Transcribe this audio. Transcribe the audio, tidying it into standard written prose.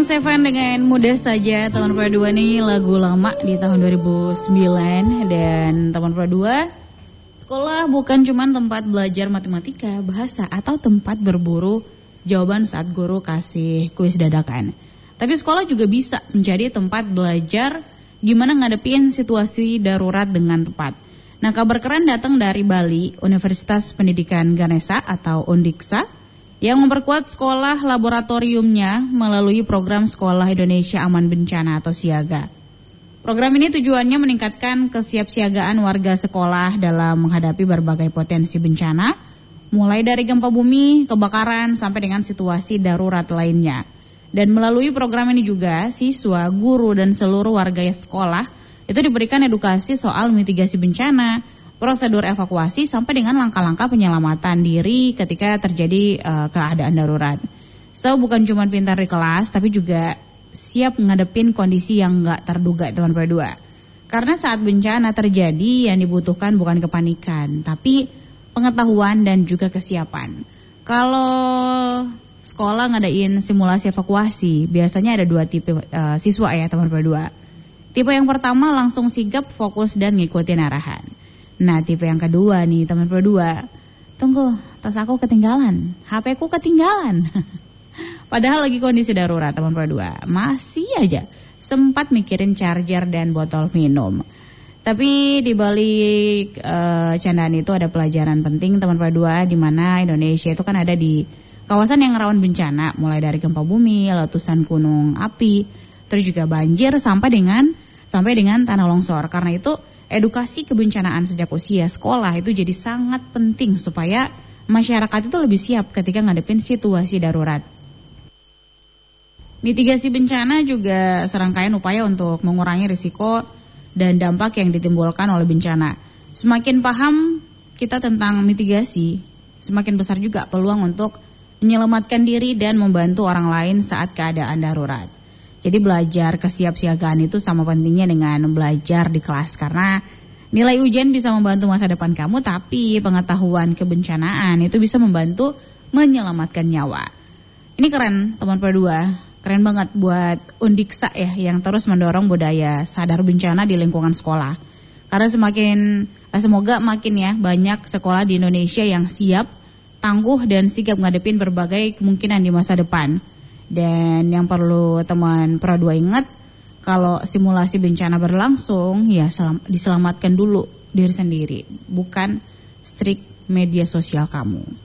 Avenged Sevenfold dengan Mudah Saja. Tahun 2002 nih lagu lama di tahun 2009. Dan tahun 2002, sekolah bukan cuma tempat belajar matematika, bahasa, atau tempat berburu jawaban saat guru kasih kuis dadakan. Tapi sekolah juga bisa menjadi tempat belajar gimana ngadepin situasi darurat dengan tepat. Nah, kabar keren datang dari Bali, Universitas Pendidikan Ganesha atau Undiksa, yang memperkuat sekolah laboratoriumnya melalui program Sekolah Indonesia Aman Bencana atau Siaga. Program ini tujuannya meningkatkan kesiapsiagaan warga sekolah dalam menghadapi berbagai potensi bencana, mulai dari gempa bumi, kebakaran, sampai dengan situasi darurat lainnya. Dan melalui program ini juga, siswa, guru, dan seluruh warga sekolah itu diberikan edukasi soal mitigasi bencana, prosedur evakuasi, sampai dengan langkah-langkah penyelamatan diri ketika terjadi keadaan darurat. So, bukan cuma pintar di kelas, tapi juga siap ngadepin kondisi yang nggak terduga, teman-teman berdua. Karena saat bencana terjadi, yang dibutuhkan bukan kepanikan, tapi pengetahuan dan juga kesiapan. Kalau sekolah ngadain simulasi evakuasi, biasanya ada dua tipe siswa ya, teman-teman berdua. Tipe yang pertama langsung sigap, fokus, dan ngikutin arahan. Nah, tipe yang kedua nih, teman berdua, tunggu, tas aku ketinggalan, HP ku ketinggalan. Padahal lagi kondisi darurat, teman berdua, masih aja sempat mikirin charger dan botol minum. Tapi di balik candaan itu ada pelajaran penting, teman berdua, di mana Indonesia itu kan ada di kawasan yang rawan bencana, mulai dari gempa bumi, letusan gunung api, terus juga banjir sampai dengan tanah longsor. Karena itu edukasi kebencanaan sejak usia sekolah itu jadi sangat penting supaya masyarakat itu lebih siap ketika ngadepin situasi darurat. Mitigasi bencana juga serangkaian upaya untuk mengurangi risiko dan dampak yang ditimbulkan oleh bencana. Semakin paham kita tentang mitigasi, semakin besar juga peluang untuk menyelamatkan diri dan membantu orang lain saat keadaan darurat. Jadi belajar kesiapsiagaan itu sama pentingnya dengan belajar di kelas, karena nilai ujian bisa membantu masa depan kamu, tapi pengetahuan kebencanaan itu bisa membantu menyelamatkan nyawa. Ini keren, teman berdua, keren banget buat Undiksa ya, yang terus mendorong budaya sadar bencana di lingkungan sekolah. Karena semoga makin ya banyak sekolah di Indonesia yang siap, tangguh, dan sigap ngadepin berbagai kemungkinan di masa depan. Dan yang perlu teman Pro 2 ingat, kalau simulasi bencana berlangsung, ya diselamatkan dulu diri sendiri, bukan strik media sosial kamu.